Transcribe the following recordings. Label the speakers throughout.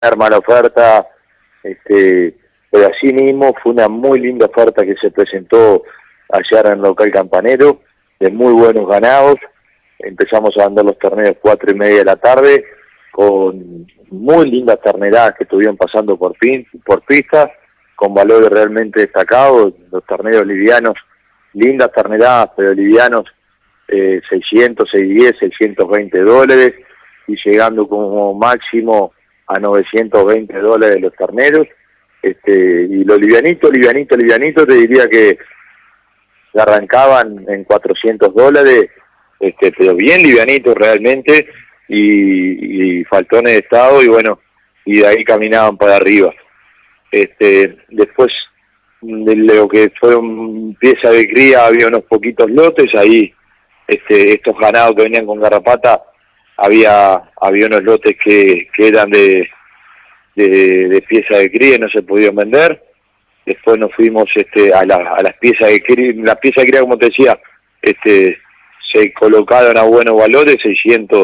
Speaker 1: arma la oferta, pero así mismo fue una muy linda oferta que se presentó ayer en el local Campanero, de muy buenos ganados. Empezamos a vender los terneros 4:30 de la tarde, con muy lindas terneradas que estuvieron pasando por pista, con valores realmente destacados, los terneros livianos, lindas terneradas, pero livianos, 600, 610, $620, y llegando como máximo a $920 los terneros. Y los livianitos, te diría que arrancaban en $400, pero bien livianitos realmente, y faltones de estado, y bueno, y de ahí caminaban para arriba. Después de lo que fueron piezas de cría, había unos poquitos lotes, ahí estos ganados que venían con garrapata, había unos lotes que eran de piezas de cría y no se podían vender. Después nos fuimos a las piezas de cría. Las piezas de cría, como te decía, se colocaron a buenos valores, $660,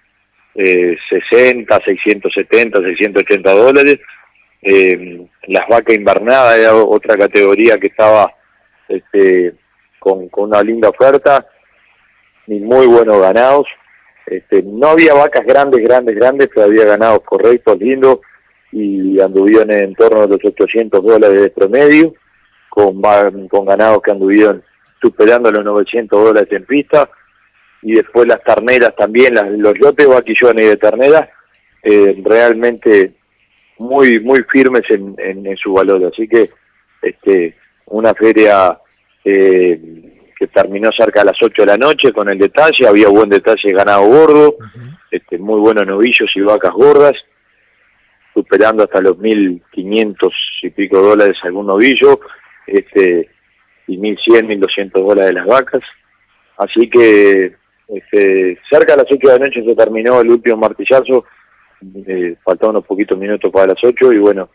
Speaker 1: $670, $680. Las vacas invernadas era otra categoría que estaba con una linda oferta y muy buenos ganados. No había vacas grandes, pero había ganados correctos, lindos, y anduvieron en torno a los $800 de promedio, con ganados que anduvieron superando los $900 en pista. Y después las terneras también, los lotes vaquillones de terneras, realmente muy firmes en su valor. Así que una feria que terminó cerca de las 8 de la noche con el detalle, había buen detalle de ganado gordo, muy buenos novillos y vacas gordas, superando hasta los 1.500 y pico dólares algún novillo, y 1.100, $1.200 las vacas. Así que cerca de las 8 de la noche se terminó el último martillazo, faltaban unos poquitos minutos para las 8, y bueno,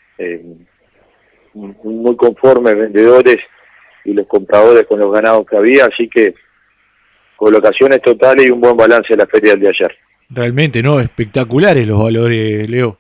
Speaker 1: muy conformes vendedores y los compradores con los ganados que había, así que colocaciones totales y un buen balance de la feria del de ayer.
Speaker 2: Realmente, ¿no? Espectaculares los valores, Leo.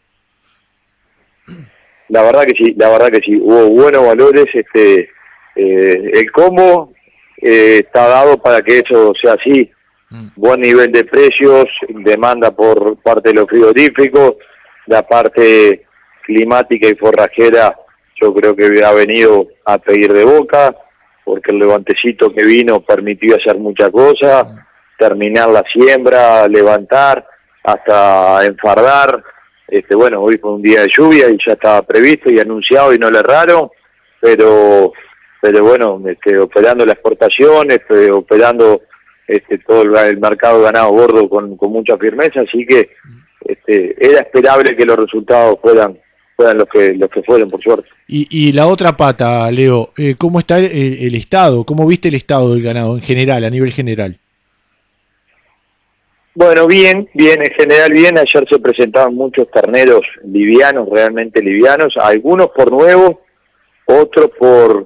Speaker 1: La verdad que sí, hubo buenos valores. El combo está dado para que eso sea así. Buen nivel de precios, demanda por parte de los frigoríficos, la parte climática y forrajera yo creo que ha venido a pedir de boca, porque el levantecito que vino permitió hacer mucha cosa, terminar la siembra, levantar, hasta enfardar. Bueno, hoy fue un día de lluvia y ya estaba previsto y anunciado y no le erraron, pero bueno, operando la exportación, operando todo el mercado de ganado gordo con mucha firmeza, así que era esperable que los resultados fueran los que fueron, por suerte.
Speaker 2: Y la otra pata, Leo, ¿cómo está el estado? ¿Cómo viste el estado del ganado en general, a nivel general?
Speaker 1: Bueno, bien, en general bien. Ayer se presentaban muchos terneros livianos, realmente livianos, algunos por nuevos, otros por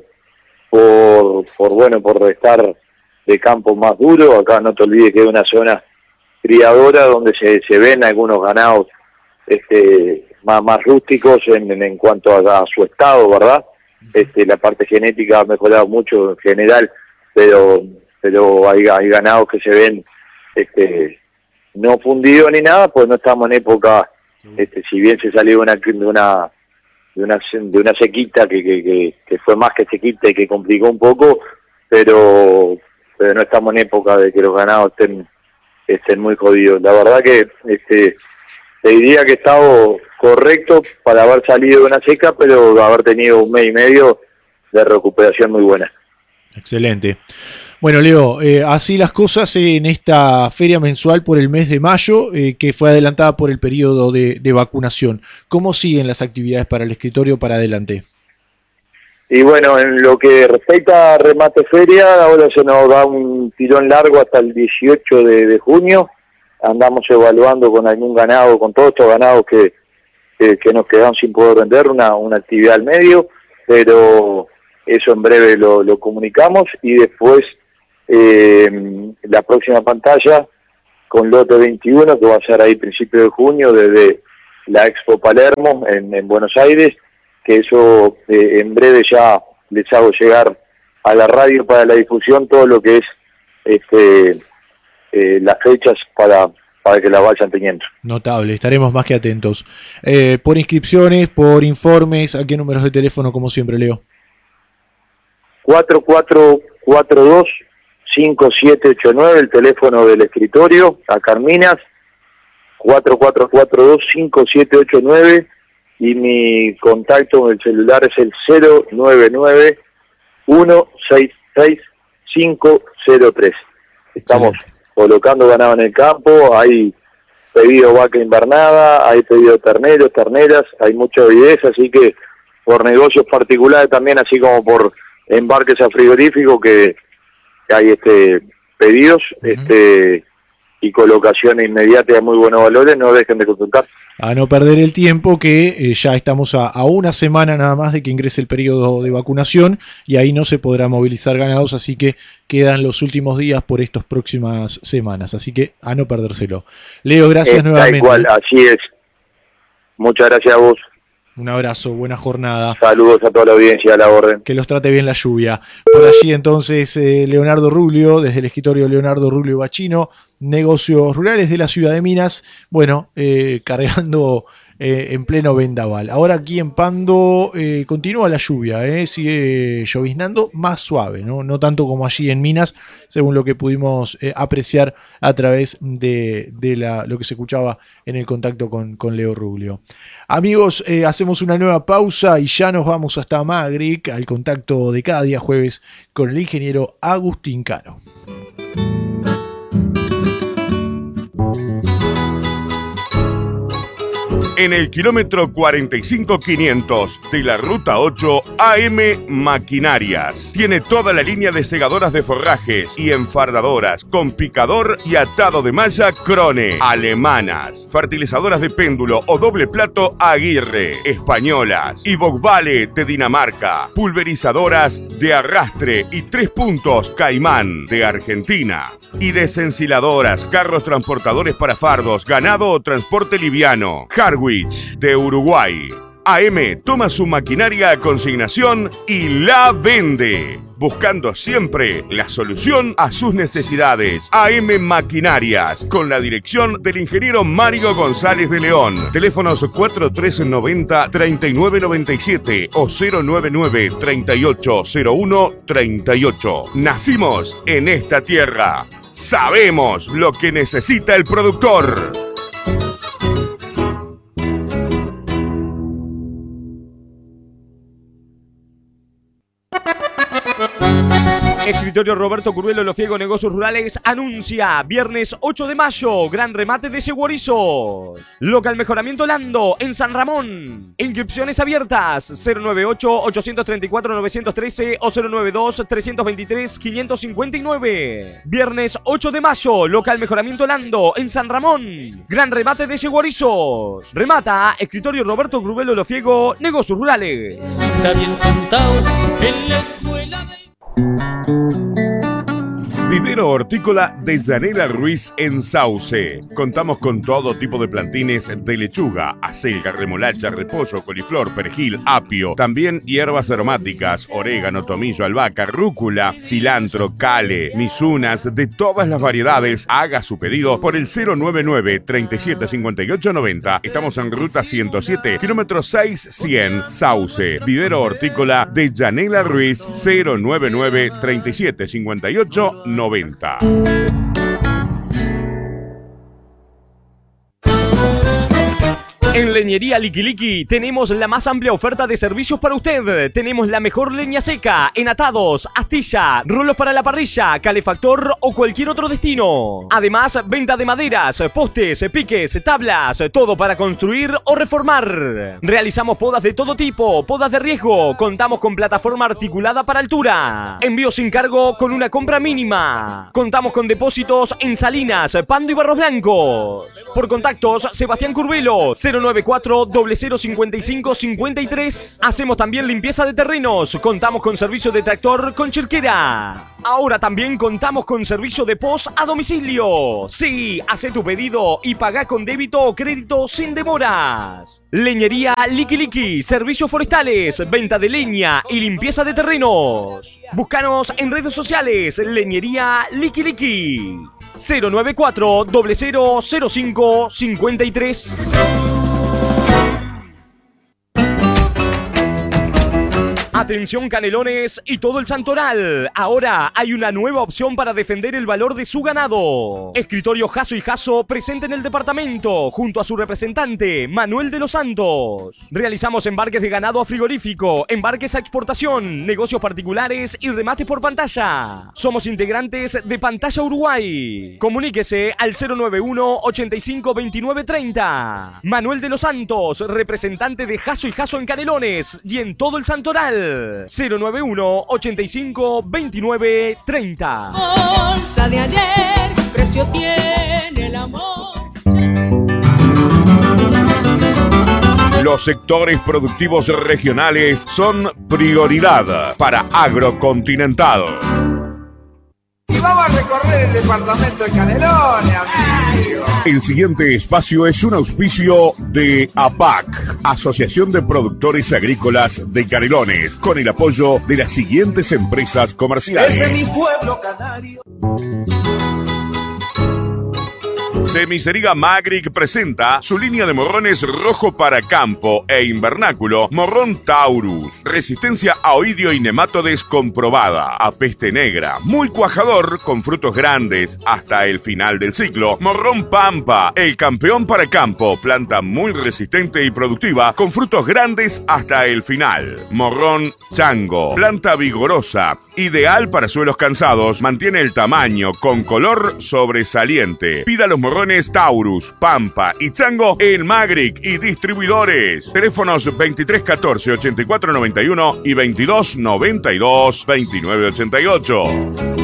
Speaker 1: estar de campo más duro. Acá no te olvides que es una zona criadora donde se ven algunos ganados más rústicos en cuanto a su estado, ¿verdad? La parte genética ha mejorado mucho en general, pero hay ganados que se ven no fundidos ni nada, pues no estamos en época, si bien se salió de una sequita que fue más que sequita y que complicó un poco, pero no estamos en época de que los ganados estén muy jodidos. La verdad que te diría que he estado correcto para haber salido de una seca, pero haber tenido un mes y medio de recuperación muy buena.
Speaker 2: Excelente. Bueno, Leo, así las cosas en esta feria mensual por el mes de mayo, que fue adelantada por el periodo de vacunación. ¿Cómo siguen las actividades para el escritorio para adelante?
Speaker 1: Y bueno, en lo que respecta a remate feria, ahora se nos da un tirón largo hasta el 18 de junio. Andamos evaluando con algún ganado, con todos estos ganados que nos quedaron sin poder vender, una actividad al medio, pero eso en breve lo comunicamos. Y después la próxima pantalla con lote 21, que va a ser ahí principio de junio, desde la Expo Palermo en Buenos Aires, que eso en breve ya les hago llegar a la radio para la difusión todo lo que es las fechas para que la vayan teniendo.
Speaker 2: Notable, estaremos más que atentos. Por inscripciones, por informes, ¿a qué números de teléfono, como siempre, Leo?
Speaker 1: 4442-5789, el teléfono del escritorio, a Carminas, 4442-5789, y mi contacto en el celular es el 099-166-503. Estamos colocando ganado en el campo, hay pedido vaca invernada, hay pedido terneros, terneras, hay mucha avidez, así que por negocios particulares también, así como por embarques a frigorífico, que hay pedidos y colocación inmediata de muy buenos valores, no dejen de consultar.
Speaker 2: A no perder el tiempo, que ya estamos a una semana nada más de que ingrese el periodo de vacunación, y ahí no se podrá movilizar ganados, así que quedan los últimos días por estas próximas semanas, así que a no perdérselo. Leo, gracias nuevamente.
Speaker 1: Igual, así es. Muchas gracias a vos.
Speaker 2: Un abrazo, buena jornada.
Speaker 1: Saludos a toda la audiencia, a la orden.
Speaker 2: Que los trate bien la lluvia. Por allí entonces Leonardo Rubio, desde el escritorio Leonardo Rubio Bachino, negocios rurales de la ciudad de Minas, bueno, cargando en pleno vendaval. Ahora aquí en Pando continúa la lluvia, sigue lloviznando, más suave, no tanto como allí en Minas, según lo que pudimos apreciar a través de lo que se escuchaba en el contacto con Leo Rubio. Amigos, hacemos una nueva pausa y ya nos vamos hasta Magric, al contacto de cada día jueves con el ingeniero Agustín Caro.
Speaker 3: En el kilómetro 45500 de la Ruta 8, AM Maquinarias. Tiene toda la línea de segadoras de forrajes y enfardadoras con picador y atado de malla Krone. Alemanas. Fertilizadoras de péndulo o doble plato Aguirre. Españolas. Y Vogvale de Dinamarca. Pulverizadoras de arrastre y 3 puntos Caimán de Argentina. Y desensiladoras, carros transportadores para fardos, ganado o transporte liviano. Harwich de Uruguay. AM toma su maquinaria a consignación y la vende, buscando siempre la solución a sus necesidades. AM Maquinarias, con la dirección del ingeniero Mario González de León. Teléfonos 4390-3997 o 099-3801-38. Nacimos en esta tierra. Sabemos lo que necesita el productor.
Speaker 4: Escritorio Roberto Curvelo Lofiego Negocios Rurales anuncia viernes 8 de mayo, gran remate de Segurizos. Local Mejoramiento Lando en San Ramón. Inscripciones abiertas 098-834-913 o 092-323-559. Viernes 8 de mayo, Local Mejoramiento Lando en San Ramón. Gran remate de Segurizos. Remata Escritorio Roberto Curvelo Lofiego Negocios Rurales.
Speaker 5: Está bien contado en la escuela de...
Speaker 3: Vivero hortícola de Yanela Ruiz en Sauce. Contamos con todo tipo de plantines de lechuga, acelga, remolacha, repollo, coliflor, perejil, apio. También hierbas aromáticas, orégano, tomillo, albahaca, rúcula, cilantro, cale, misunas, de todas las variedades. Haga su pedido por el 099-375890. Estamos en ruta 107, kilómetro 6100, Sauce. Vivero hortícola de Yanela Ruiz, 099-375890.
Speaker 4: En Leñería Liquiliqui tenemos la más amplia oferta de servicios para usted. Tenemos la mejor leña seca, enatados, astilla, rolos para la parrilla, calefactor o cualquier otro destino. Además, venta de maderas, postes, piques, tablas, todo para construir o reformar. Realizamos podas de todo tipo, podas de riesgo. Contamos con plataforma articulada para altura. Envío sin cargo con una compra mínima. Contamos con depósitos en Salinas, Pando y Barros Blancos. Por contactos, Sebastián Curvelo, 094 094-0055-53. Hacemos también limpieza de terrenos. Contamos con servicio de tractor con chirquera. Ahora también contamos con servicio de POS a domicilio. Sí, hace tu pedido y pagá con débito o crédito sin demoras. Leñería Liki Liki, servicios forestales, venta de leña y limpieza de terrenos. Búscanos en redes sociales, Leñería Liki Liki. 094-0005-53. Atención Canelones y todo el Santoral. Ahora hay una nueva opción para defender el valor de su ganado. Escritorio Jasso y Jasso presente en el departamento junto a su representante Manuel de los Santos. Realizamos embarques de ganado a frigorífico, embarques a exportación, negocios particulares y remates por pantalla. Somos integrantes de Pantalla Uruguay. Comuníquese al 091-85-29-30. Manuel de los Santos, representante de Jasso y Jasso en Canelones y en todo el Santoral. 091-85-29-30.
Speaker 5: Bolsa de ayer, precio tiene el amor.
Speaker 3: Los sectores productivos regionales son prioridad para Agrocontinental.
Speaker 6: Y vamos a recorrer el departamento de Canelones, amigo.
Speaker 3: El siguiente espacio es un auspicio de APAC, Asociación de Productores Agrícolas de Canelones, con el apoyo de las siguientes empresas comerciales.
Speaker 6: Es de mi pueblo canario.
Speaker 3: Semiceriga Magric presenta su línea de morrones rojo para campo e invernáculo, Morrón Taurus. Resistencia a oidio y nematodes comprobada, a peste negra, muy cuajador con frutos grandes hasta el final del ciclo. Morrón Pampa, el campeón para campo, planta muy resistente y productiva con frutos grandes hasta el final. Morrón Chango, planta vigorosa, ideal para suelos cansados, mantiene el tamaño con color sobresaliente. Pida los morrones Taurus, Pampa y Chango en Magric y distribuidores. Teléfonos 2314-8491 y 2292-2988.